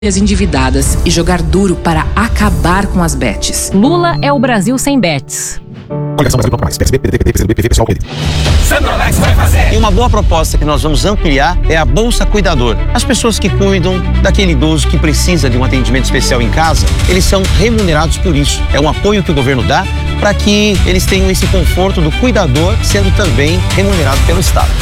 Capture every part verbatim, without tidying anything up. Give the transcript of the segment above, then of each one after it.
endividadas e jogar duro para acabar com as bets. Lula é o Brasil sem bets. Coligação Brasil Pouco Mais, P S B, P D T, P S B, P V, pessoal, P D. Centro-Oeste vai fazer. E uma boa proposta que nós vamos ampliar é a Bolsa Cuidador. As pessoas que cuidam daquele idoso que precisa de um atendimento especial em casa, eles são remunerados por isso. É um apoio que o governo dá para que eles tenham esse conforto do cuidador, sendo também remunerado pelo Estado.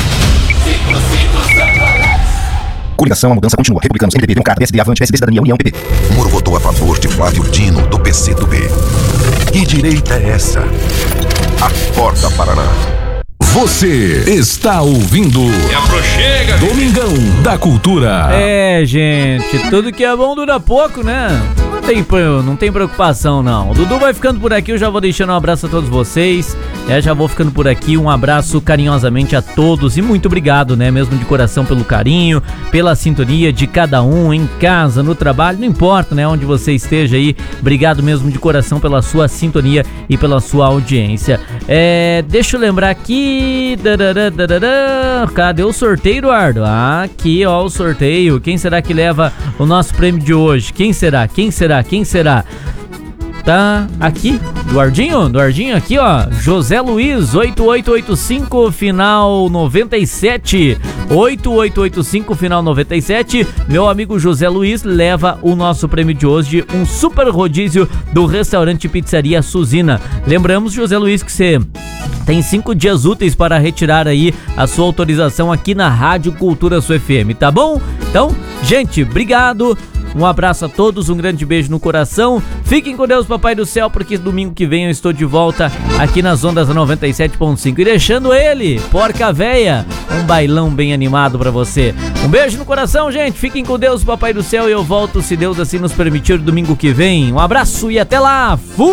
Coligação, a mudança continua. Republicanos, M D B, Democrata, P S D, Avante, P S D, Cidadania, União, P P. Moro votou a favor de Flávio Dino, do P C do B. Que direita é essa? Acorda, Paraná. Você está ouvindo É a Prochega, Domingão da Cultura. É, gente, tudo que é bom dura pouco, né? Não tem, não tem preocupação, não. O Dudu vai ficando por aqui, eu já vou deixando um abraço a todos vocês. É, já vou ficando por aqui, um abraço carinhosamente a todos e muito obrigado, né, mesmo de coração pelo carinho, pela sintonia de cada um, em casa, no trabalho, não importa, né, onde você esteja aí, obrigado mesmo de coração pela sua sintonia e pela sua audiência. É, deixa eu lembrar aqui, darará, darará, cadê o sorteio, Eduardo? Ah, aqui, ó, o sorteio, quem será que leva o nosso prêmio de hoje? Quem será? Quem será? Quem será? Tá aqui, Eduardinho, Eduardinho aqui, ó, José Luiz, oito oito oito cinco, final noventa e sete, oito oito oito cinco, final noventa e sete, meu amigo José Luiz leva o nosso prêmio de hoje, um super rodízio do restaurante Pizzaria Suzina. Lembramos, José Luiz, que você tem cinco dias úteis para retirar aí a sua autorização aqui na Rádio Cultura Sul F M, tá bom? Então, gente, obrigado. Um abraço a todos, um grande beijo no coração. Fiquem com Deus, Papai do Céu, porque domingo que vem eu estou de volta aqui nas ondas da noventa e sete ponto cinco. E deixando ele, Porca Véia, um bailão bem animado pra você. Um beijo no coração, gente. Fiquem com Deus, Papai do Céu, e eu volto, se Deus assim nos permitir, domingo que vem. Um abraço e até lá. Fui!